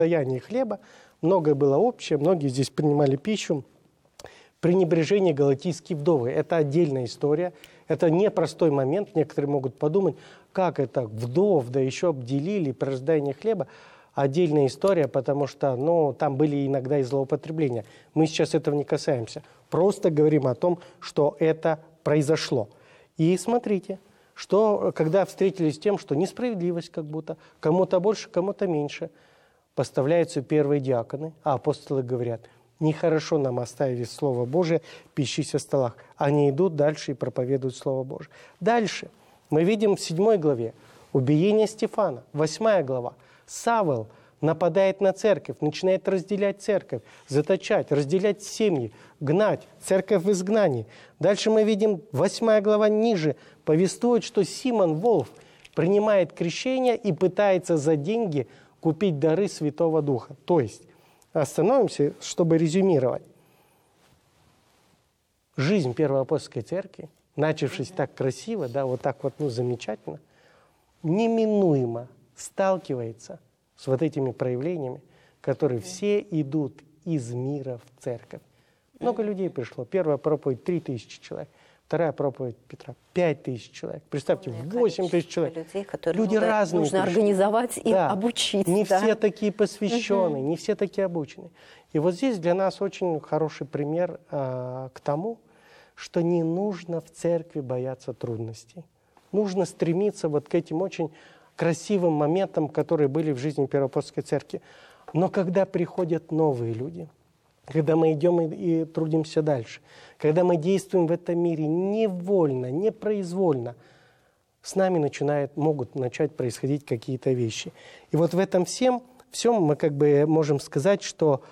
даянии хлеба, многое было общее, многие здесь принимали пищу. Пренебрежение галатийской вдовы – это отдельная история, это непростой момент. Некоторые могут подумать, как это вдов, да еще обделили при раздании хлеба. Отдельная история, потому что там были иногда и злоупотребления. Мы сейчас этого не касаемся. Просто говорим о том, что это произошло. И смотрите, что когда встретились с тем, что несправедливость как будто, кому-то больше, кому-то меньше, поставляются первые диаконы, а апостолы говорят, нехорошо нам оставили Слово Божие, пищись о столах. Они идут дальше и проповедуют Слово Божие. Дальше мы видим в 7 главе убиение Стефана, 8 глава. Савл нападает на церковь, начинает разделять церковь, заточать, разделять семьи, гнать, церковь в изгнании. Дальше мы видим, 8 глава ниже повествует, что Симон Волф принимает крещение и пытается за деньги купить дары Святого Духа. То есть, остановимся, чтобы резюмировать. Жизнь Первой апостольской церкви, начавшись так красиво, вот так замечательно, неминуемо сталкивается с вот этими проявлениями, которые все идут из мира в церковь. Много людей пришло. Первая проповедь 3000 человек, вторая проповедь Петра 5000 человек. Представьте, 8000 человек. Людей, люди разные. Нужно организовать и обучить. Не все такие посвященные, не все такие обученные. И вот здесь для нас очень хороший пример к тому, что не нужно в церкви бояться трудностей. Нужно стремиться к этим очень красивым моментам, которые были в жизни Первой апостольской церкви. Но когда приходят новые люди, когда мы идем и трудимся дальше, когда мы действуем в этом мире невольно, непроизвольно, с нами могут начать происходить какие-то вещи. И вот в этом всем мы можем сказать, что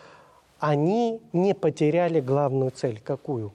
они не потеряли главную цель. Какую?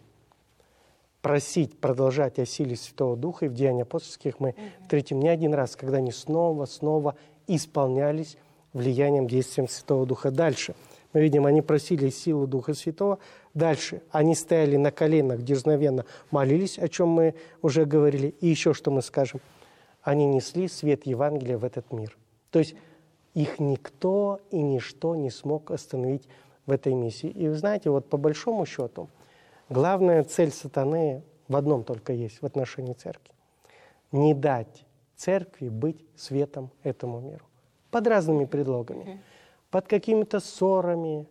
Просить, продолжать о силе Святого Духа. И в Деяниях апостольских мы встретим не один раз, когда они снова исполнялись влиянием, действием Святого Духа. Дальше мы видим, они просили силу Духа Святого. Дальше они стояли на коленах, дерзновенно молились, о чем мы уже говорили. И еще что мы скажем. Они несли свет Евангелия в этот мир. То есть их никто и ничто не смог остановить в этой миссии. И вы знаете, по большому счету, главная цель сатаны в одном только есть в отношении церкви. Не дать церкви быть светом этому миру. Под разными предлогами. Под какими-то ссорами,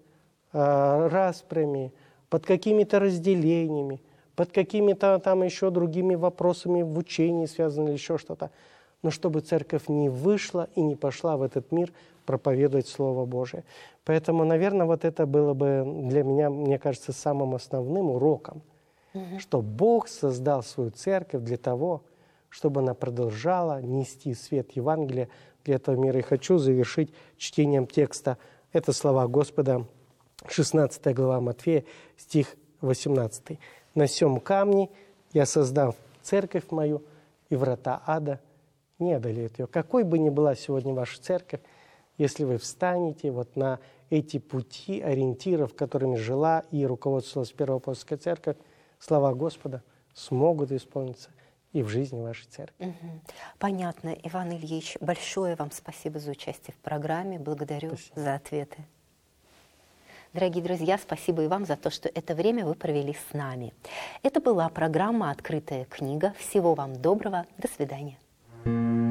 распрями, под какими-то разделениями, под какими-то еще другими вопросами в учении связанными или еще что-то. Но чтобы церковь не вышла и не пошла в этот мир проповедовать Слово Божие. Поэтому, наверное, это было бы для меня, мне кажется, самым основным уроком, что Бог создал свою церковь для того, чтобы она продолжала нести свет Евангелия для этого мира. И хочу завершить чтением текста. Это слова Господа, 16 глава Матфея, стих 18. «На сем камне я создам церковь мою, и врата ада не одолеют ее». Какой бы ни была сегодня ваша церковь, если вы встанете на эти пути ориентиров, которыми жила и руководствовалась Первая апостольская церковь, слова Господа смогут исполниться и в жизни вашей церкви. Понятно. Иван Ильич, большое вам спасибо за участие в программе. Благодарю за ответы. Дорогие друзья, спасибо и вам за то, что это время вы провели с нами. Это была программа «Открытая книга». Всего вам доброго. До свидания.